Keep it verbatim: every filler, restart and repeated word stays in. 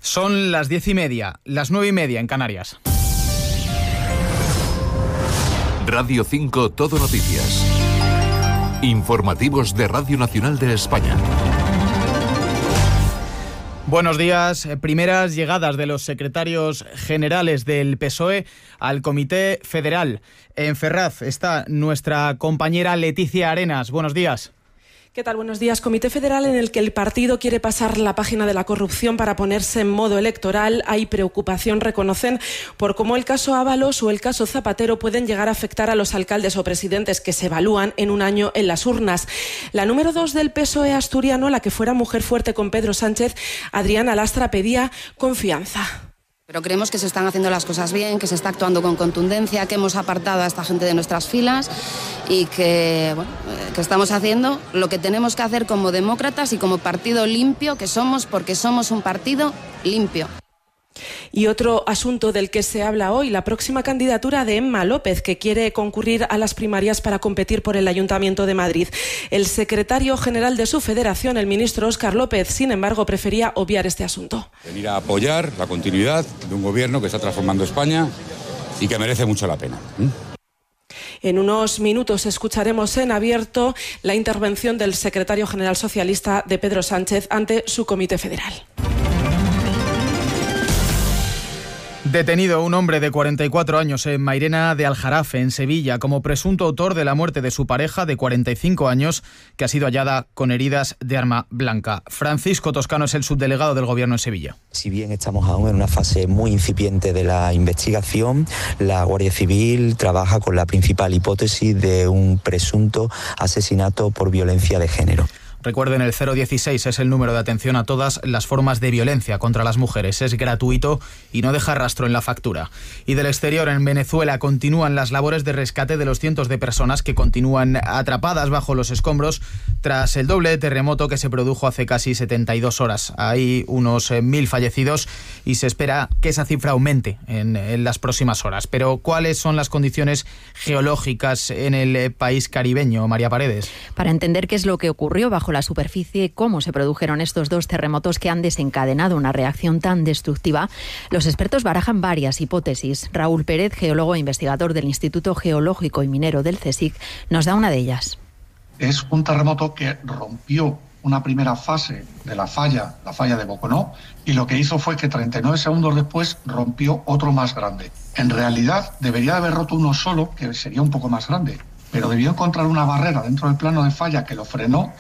Son las diez y media, las nueve y media en Canarias. Radio cinco Todo Noticias. Informativos de Radio Nacional de España. Buenos días. Primeras llegadas de los secretarios generales del P S O E al Comité Federal. En Ferraz está nuestra compañera Leticia Arenas. Buenos días. ¿Qué tal? Buenos días. Comité Federal en el que el partido quiere pasar la página de la corrupción para ponerse en modo electoral. Hay preocupación, reconocen, por cómo el caso Ábalos o el caso Zapatero pueden llegar a afectar a los alcaldes o presidentes que se evalúan en un año en las urnas. La número dos del P S O E asturiano, la que fuera mujer fuerte con Pedro Sánchez, Adriana Lastra, pedía confianza. Pero creemos que se están haciendo las cosas bien, que se está actuando con contundencia, que hemos apartado a esta gente de nuestras filas y que, bueno, que estamos haciendo lo que tenemos que hacer como demócratas y como partido limpio que somos, porque somos un partido limpio. Y otro asunto del que se habla hoy, la próxima candidatura de Emma López, que quiere concurrir a las primarias para competir por el Ayuntamiento de Madrid. El secretario general de su federación, el ministro Óscar López, sin embargo, prefería obviar este asunto. Venir a apoyar la continuidad de un gobierno que está transformando España y que merece mucho la pena. ¿Mm? En unos minutos escucharemos en abierto la intervención del secretario general socialista de Pedro Sánchez ante su comité federal. Detenido un hombre de cuarenta y cuatro años en Mairena de Aljarafe, en Sevilla, como presunto autor de la muerte de su pareja de cuarenta y cinco años, que ha sido hallada con heridas de arma blanca. Francisco Toscano es el subdelegado del Gobierno en Sevilla. Si bien estamos aún en una fase muy incipiente de la investigación, la Guardia Civil trabaja con la principal hipótesis de un presunto asesinato por violencia de género. Recuerden, el cero dieciséis es el número de atención a todas las formas de violencia contra las mujeres. Es gratuito y no deja rastro en la factura. Y del exterior, en Venezuela, continúan las labores de rescate de los cientos de personas que continúan atrapadas bajo los escombros tras el doble terremoto que se produjo hace casi setenta y dos horas. Hay unos eh, mil fallecidos y se espera que esa cifra aumente en, en las próximas horas. Pero, ¿cuáles son las condiciones geológicas en el eh, país caribeño, María Paredes? Para entender qué es lo que ocurrió bajo la superficie, cómo se produjeron estos dos terremotos que han desencadenado una reacción tan destructiva, los expertos barajan varias hipótesis. Raúl Pérez, geólogo e investigador del Instituto Geológico y Minero del CSIC, nos da una de ellas. Es un terremoto que rompió una primera fase de la falla, la falla de Boconó, y lo que hizo fue que treinta y nueve segundos después rompió otro más grande. En realidad debería haber roto uno solo, que sería un poco más grande, pero debió encontrar una barrera dentro del plano de falla que lo frenó